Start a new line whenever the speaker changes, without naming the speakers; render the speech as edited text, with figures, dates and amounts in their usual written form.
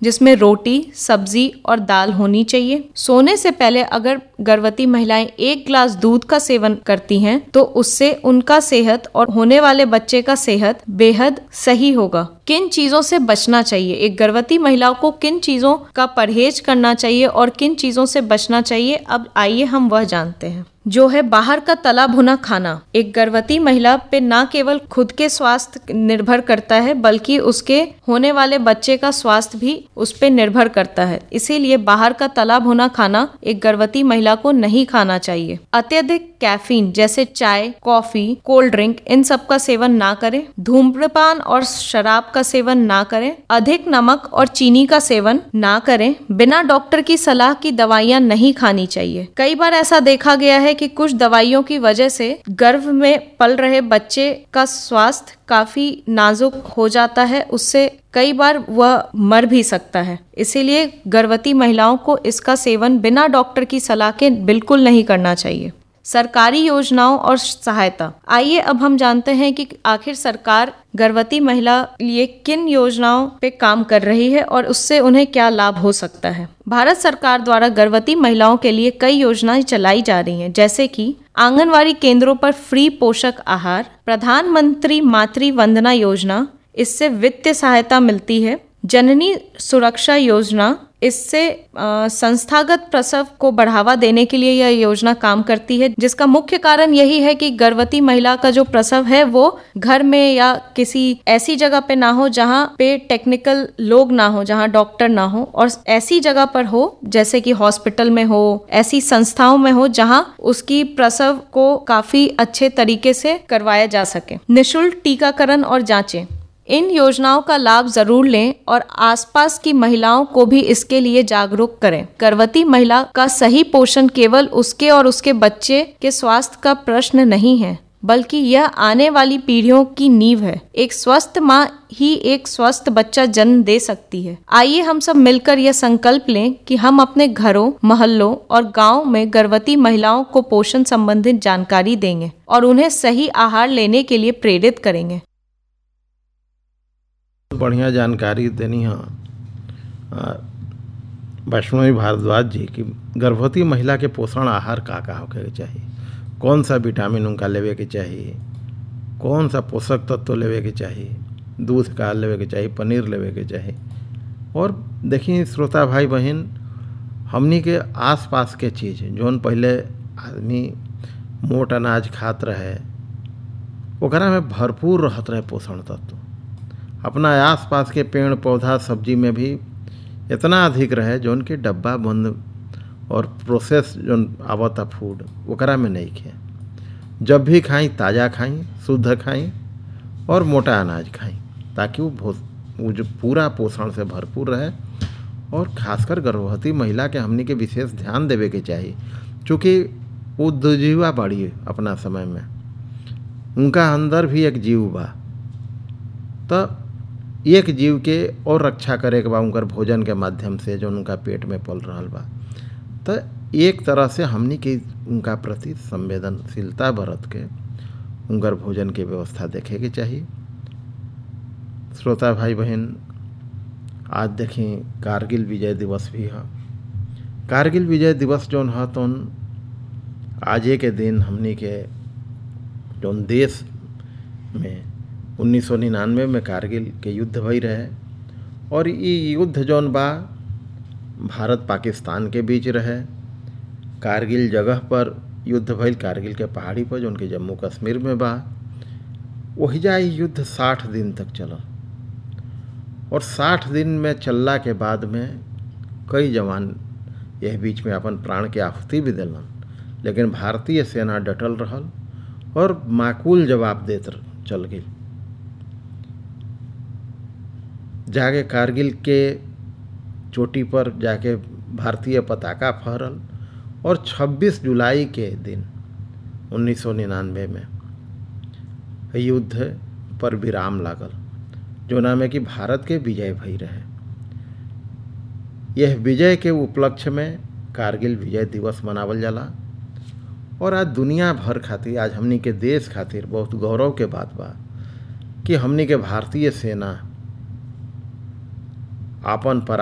जिसमें रोटी, सब्जी और दाल होनी चाहिए। सोने से पहले अगर गर्भवती महिलाएं 1 गिलास दूध का सेवन करती हैं तो उससे उनका सेहत और होने वाले बच्चे का सेहत बेहद सही होगा। किन चीजों से बचना चाहिए, एक गर्भवती महिला को किन चीजों का परहेज करना चाहिए और किन चीजों से बचना चाहिए, अब आइए हम वह जानते हैं। जो है बाहर का तला भुना खाना। एक गर्भवती महिला पे ना केवल खुद के स्वास्थ्य निर्भर करता है बल्कि उसके होने वाले बच्चे का स्वास्थ्य भी उस पे निर्भर करता है। इसीलिए बाहर का तला भुना खाना एक गर्भवती महिला को नहीं खाना चाहिए। अत्यधिक कैफीन जैसे चाय, कॉफी, कोल्ड ड्रिंक, इन सब का सेवन ना करें। धूम्रपान और शराब का सेवन ना करें। अधिक नमक और चीनी का सेवन ना करें। बिना डॉक्टर की सलाह की दवाइयां नहीं खानी चाहिए। कई बार ऐसा देखा गया है कि कुछ दवाइयों की वजह से गर्भ में पल रहे बच्चे का स्वास्थ्य काफी नाजुक हो जाता है, उससे कई बार वह मर भी सकता है। इसीलिए गर्भवती महिलाओं को इसका सेवन बिना डॉक्टर की सलाह के बिल्कुल नहीं करना चाहिए। सरकारी योजनाओं और सहायता। आइए अब हम जानते हैं कि आखिर सरकार गर्भवती महिला लिए किन योजनाओं पे काम कर रही है और उससे उन्हें क्या लाभ हो सकता है। भारत सरकार द्वारा गर्भवती महिलाओं के लिए कई योजनाएं चलाई जा रही हैं, जैसे कि आंगनवाड़ी केंद्रों पर फ्री पोषक आहार, प्रधानमंत्री मातृ वंदना योजना, इससे वित्तीय सहायता मिलती है। जननी सुरक्षा योजना, इससे संस्थागत प्रसव को बढ़ावा देने के लिए यह योजना काम करती है, जिसका मुख्य कारण यही है कि गर्भवती महिला का जो प्रसव है वो घर में या किसी ऐसी जगह पे ना हो जहाँ पे टेक्निकल लोग ना हो, जहाँ डॉक्टर ना हो, और ऐसी जगह पर हो जैसे कि हॉस्पिटल में हो, ऐसी संस्थाओं में हो जहाँ उसकी प्रसव को काफी अच्छे तरीके से करवाया जा सके। निःशुल्क टीकाकरण और जांचें। इन योजनाओं का लाभ जरूर लें और आसपास की महिलाओं को भी इसके लिए जागरूक करें। गर्भवती महिला का सही पोषण केवल उसके और उसके बच्चे के स्वास्थ्य का प्रश्न नहीं है, बल्कि यह आने वाली पीढ़ियों की नींव है। एक स्वस्थ माँ ही एक स्वस्थ बच्चा जन्म दे सकती है। आइए हम सब मिलकर यह संकल्प लें कि हम अपने घरों, मोहल्लों और गाँव में गर्भवती महिलाओं को पोषण संबंधित जानकारी देंगे और उन्हें सही आहार लेने के लिए प्रेरित करेंगे।
बढ़िया जानकारी देनी है वैष्णवी भारद्वाज जी की गर्भवती महिला के पोषण आहार का होके चाहिए, कौन सा विटामिन उनका लेवे के चाहिए, कौन सा पोषक तत्व लेवे के चाहिए, दूध का लेवे के चाहिए, पनीर लेवे के चाहिए। और देखिए श्रोता भाई बहन, हमनी के आसपास के चीज़ जौन पहले आदमी मोट अनाज खात रहे ओकरा में भरपूर रहत रहे पोषण तत्व। अपना आसपास के पेड़ पौधा सब्जी में भी इतना अधिक रहे जो उनके डब्बा बंद और प्रोसेस जो आवता फूड ओकरा में नहीं खे। जब भी खाई ताज़ा खाई, शुद्ध खाई और मोटा अनाज खाई, ताकि वो जो पूरा पोषण से भरपूर रहे। और खासकर गर्भवती महिला के हमनी के विशेष ध्यान देवे के चाहिए, चूँकि वो दुजीवा बड़ी अपना समय में, उनका अंदर भी एक जीव बा, तो एक जीव के और रक्षा करे के बा उनकर भोजन के माध्यम से जो उनका पेट में पल रहा बा। तो एक तरह से हमनी के उनका प्रति संवेदनशीलता बरत के उनकर भोजन की व्यवस्था देखे के चाहिए। श्रोता भाई बहन, आज देखें कारगिल विजय दिवस भी है। कारगिल विजय दिवस जौन है तो आज के दिन हमनी के जौन देश में 1999 में कारगिल के युद्ध भई रहे, और ये युद्ध जौन बा भारत पाकिस्तान के बीच रहे। कारगिल जगह पर युद्ध भइल, कारगिल के पहाड़ी पर जौन कि जम्मू कश्मीर में बा। वही जा युद्ध 60 दिन तक चलल, और 60 दिन में चलला के बाद में कई जवान यह बीच में अपन प्राण के आहुति भी दिलन, लेकिन भारतीय सेना डटल रहल और माकूल जवाब देत चल गई। जाके कारगिल के चोटी पर जाके भारतीय पताका फहरल, और 26 जुलाई के दिन 1999 में युद्ध पर विराम लागल, जो नाम है कि भारत के विजय भई रहे। यह विजय के उपलक्ष्य में कारगिल विजय दिवस मनावल जाला। और आज दुनिया भर खातिर, आज हमनी के देश खातिर बहुत गौरव के बात बा कि हमनी के भारतीय सेना आपन पर